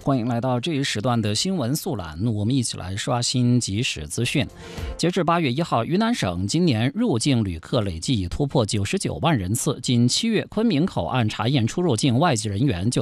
欢迎来到这一时段的新闻速览，我们一起来刷新即时资讯。截至8月1号，云南省今年入境旅客累计已突破99万人次，仅7月昆明口岸查验出入境外籍人员就